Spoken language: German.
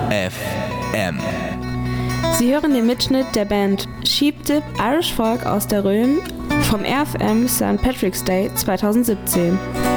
RFM. Sie hören den Mitschnitt der Band Sheep Dip Irish Folk aus der Rhön vom RFM St. Patrick's Day 2017.